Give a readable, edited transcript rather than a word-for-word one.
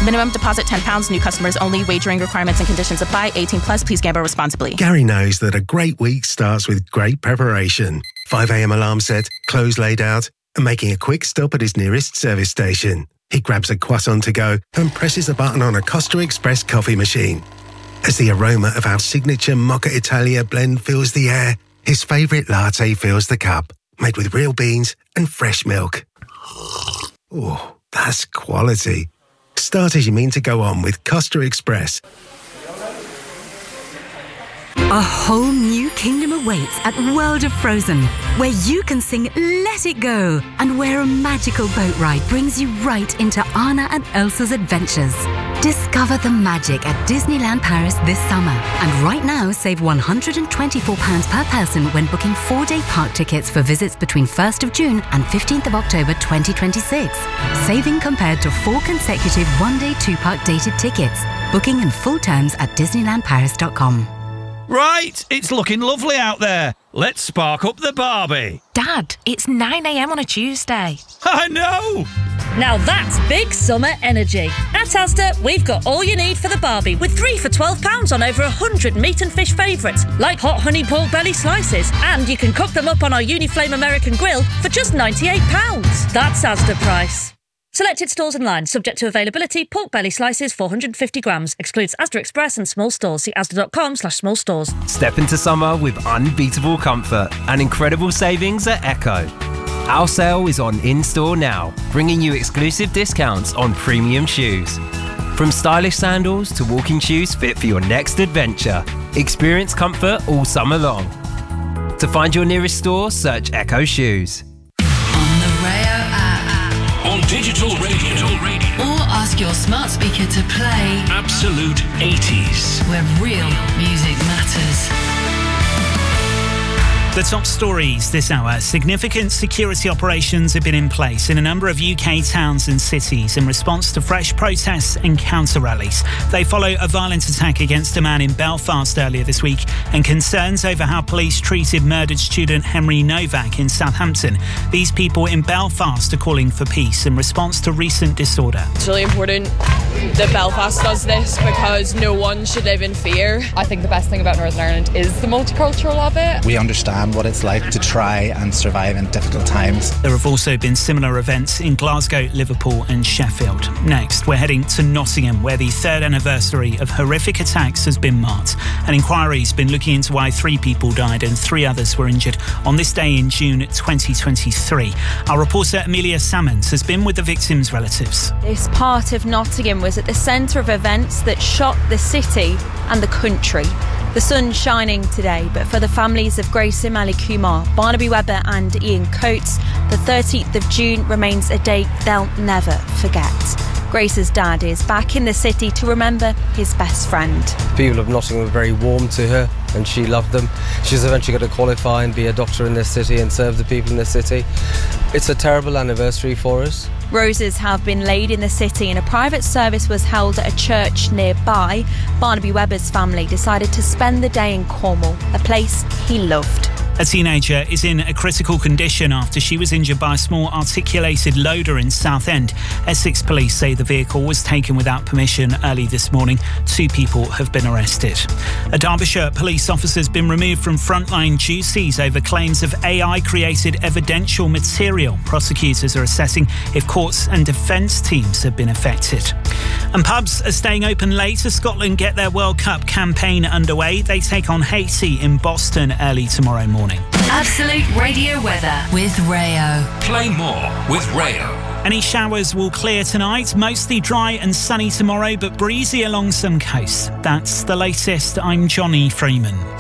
Minimum deposit £10. New customers only. Wagering requirements and conditions apply. 18 plus. Please gamble responsibly. Gary knows that a great week starts with great preparation. 5 a.m. alarm set, clothes laid out, and making a quick stop at his nearest service station. He grabs a croissant to go and presses a button on a Costa Express coffee machine. As the aroma of our signature Mocha Italia blend fills the air, his favourite latte fills the cup, made with real beans and fresh milk. Oh, that's quality. Start as you mean to go on with Costa Express. A whole new kingdom awaits at World of Frozen, where you can sing Let It Go, and where a magical boat ride brings you right into Anna and Elsa's adventures. Discover the magic at Disneyland Paris this summer. And right now, save £124 per person when booking 4-day park tickets for visits between 1st of June and 15th of October 2026. Saving compared to 4 consecutive 1-day 2-park dated tickets. Booking and full terms at DisneylandParis.com. Right, it's looking lovely out there. Let's spark up the Barbie. Dad, it's 9 a.m. on a Tuesday. I know! Now that's big summer energy. At Asda, we've got all you need for the Barbie, with 3 for £12 on over 100 meat and fish favourites, like hot honey pork belly slices. And you can cook them up on our Uniflame American Grill for just £98. That's Asda price. Selected stores online, subject to availability. Pork belly slices, 450 grams. Excludes Asda Express and small stores. See asda.com/small stores. Step into summer with unbeatable comfort and incredible savings at Echo. Our sale is on in-store now, bringing you exclusive discounts on premium shoes. From stylish sandals to walking shoes fit for your next adventure. Experience comfort all summer long. To find your nearest store, search Echo Shoes. On the Rayo app. On digital radio. Or ask your smart speaker to play Absolute 80s. where real music matters. The top stories this hour. Significant security operations have been in place in a number of UK towns and cities in response to fresh protests and counter-rallies. They follow a violent attack against a man in Belfast earlier this week and concerns over how police treated murdered student Henry Novak in Southampton. These people in Belfast are calling for peace in response to recent disorder. It's really important that Belfast does this because no one should live in fear. I think the best thing about Northern Ireland is the multicultural of it. We understand what it's like to try and survive in difficult times. There have also been similar events in Glasgow, Liverpool and Sheffield. Next, we're heading to Nottingham, where the 3rd anniversary of horrific attacks has been marked. An inquiry's been looking into why 3 people died and 3 others were injured on this day in June 2023. Our reporter Amelia Salmons has been with the victims' relatives. This part of Nottingham was at the centre of events that shocked the city and the country. The sun's shining today, but for the families of Grace Ali Kumar, Barnaby Webber and Ian Coates, the 13th of June remains a day they'll never forget. Grace's dad is back in the city to remember his best friend. People of Nottingham were very warm to her and she loved them. She's eventually going to qualify and be a doctor in this city and serve the people in this city. It's a terrible anniversary for us. Roses have been laid in the city and a private service was held at a church nearby. Barnaby Webber's family decided to spend the day in Cornwall, a place he loved. A teenager is in a critical condition after she was injured by a small articulated loader in Southend. Essex police say the vehicle was taken without permission early this morning. 2 people have been arrested. A Derbyshire police officer has been removed from frontline duties over claims of AI-created evidential material. Prosecutors are assessing if courts and defence teams have been affected. And pubs are staying open late as Scotland get their World Cup campaign underway. They take on Haiti in Boston early tomorrow morning. Absolute Radio weather with Rayo. Play more with Rayo. Any showers will clear tonight, mostly dry and sunny tomorrow, but breezy along some coasts. That's the latest. I'm Johnny Freeman.